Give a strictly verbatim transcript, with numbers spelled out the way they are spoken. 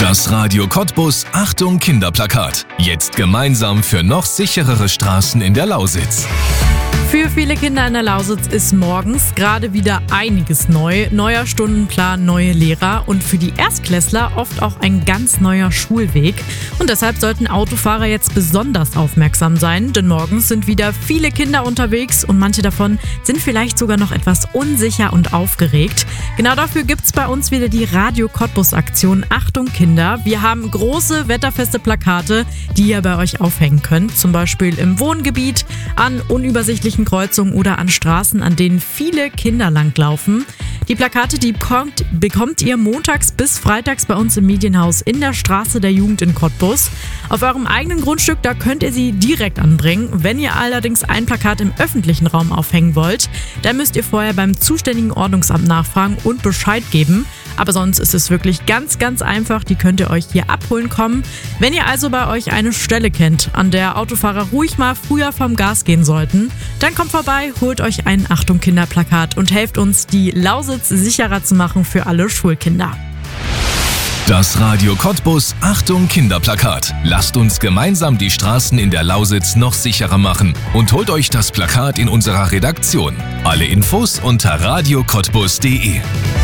Das Radio Cottbus Achtung Kinderplakat. Jetzt gemeinsam für noch sicherere Straßen in der Lausitz. Für viele Kinder in der Lausitz ist morgens gerade wieder einiges neu. Neuer Stundenplan, neue Lehrer und für die Erstklässler oft auch ein ganz neuer Schulweg. Und deshalb sollten Autofahrer jetzt besonders aufmerksam sein, denn morgens sind wieder viele Kinder unterwegs und manche davon sind vielleicht sogar noch etwas unsicher und aufgeregt. Genau dafür gibt es bei uns wieder die Radio Cottbus Aktion Achtung Kinder. Wir haben große wetterfeste Plakate, die ihr bei euch aufhängen könnt, zum Beispiel im Wohngebiet, an unübersichtlichen Kreuzungen oder an Straßen, an denen viele Kinder langlaufen. Die Plakate, die bekommt, bekommt ihr montags bis freitags bei uns im Medienhaus in der Straße der Jugend in Cottbus. Auf eurem eigenen Grundstück, da könnt ihr sie direkt anbringen. Wenn ihr allerdings ein Plakat im öffentlichen Raum aufhängen wollt, dann müsst ihr vorher beim zuständigen Ordnungsamt nachfragen und Bescheid geben. Aber sonst ist es wirklich ganz, ganz einfach. Die könnt ihr euch hier abholen kommen. Wenn ihr also bei euch eine Stelle kennt, an der Autofahrer ruhig mal früher vom Gas gehen sollten, dann kommt vorbei, holt euch ein Achtung Kinderplakat und helft uns, die Lausitz sicherer zu machen für alle Schulkinder. Das Radio Cottbus Achtung Kinderplakat. Lasst uns gemeinsam die Straßen in der Lausitz noch sicherer machen und holt euch das Plakat in unserer Redaktion. Alle Infos unter radio cottbus punkt de.